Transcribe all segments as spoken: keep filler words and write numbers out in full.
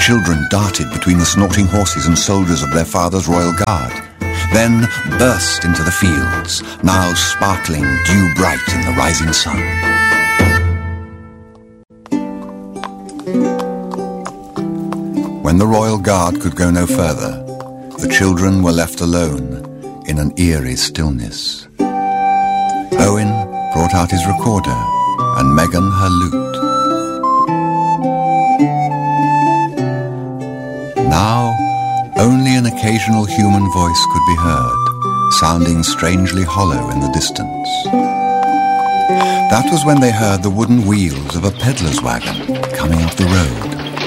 children darted between the snorting horses and soldiers of their father's royal guard, then burst into the fields, now sparkling dew-bright in the rising sun. When the royal guard could go no further, the children were left alone in an eerie stillness. Owen brought out his recorder and Megan her lute. Now, only an occasional human voice could be heard, sounding strangely hollow in the distance. That was when they heard the wooden wheels of a peddler's wagon coming up the road.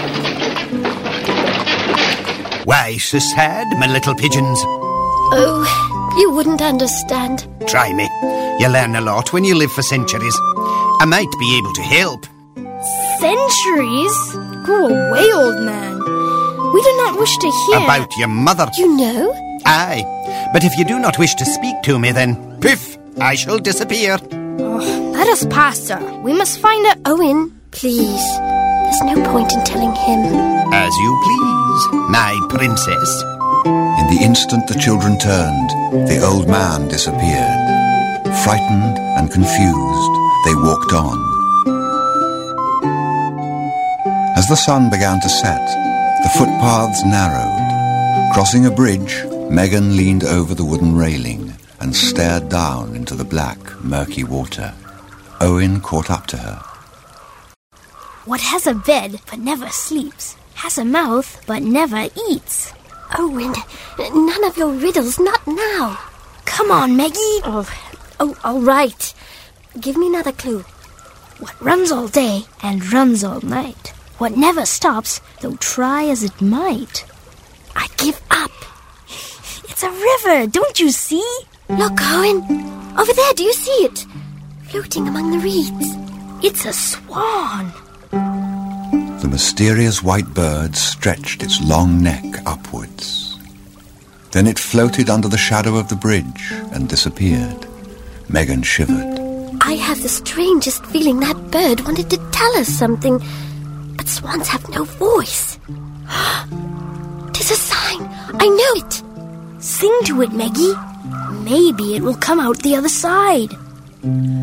Why so sad, my little pigeons? Oh, you wouldn't understand. Try me. You learn a lot when you live for centuries. I might be able to help. Centuries? Go away, old man. We do not wish to hear... About your mother. You know? Aye. But if you do not wish to speak to me, then, poof, I shall disappear. Oh, let us pass, sir. We must find out... Owen, please. There's no point in telling him. As you please, my princess. In the instant the children turned, the old man disappeared. Frightened and confused, they walked on. As the sun began to set, the footpaths narrowed. Crossing a bridge, Megan leaned over the wooden railing and stared down into the black, murky water. Owen caught up to her. What has a bed but never sleeps, has a mouth but never eats. Owen, none of your riddles, not now. Come on, Maggie. Oh, oh, all right. Give me another clue. What runs all day and runs all night. What never stops, though try as it might. I give up. It's a river, don't you see? Look, Owen. Over there, do you see it? Floating among the reeds. It's a swan. The mysterious white bird stretched its long neck upwards. Then it floated under the shadow of the bridge and disappeared. Megan shivered. I have the strangest feeling that bird wanted to tell us something. But swans have no voice. 'Tis a sign. I know it. Sing to it, Maggie. Maybe it will come out the other side.